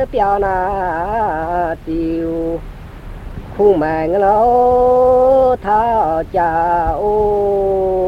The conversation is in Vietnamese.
bèo na tiêu khu mẹ nó thao cha ô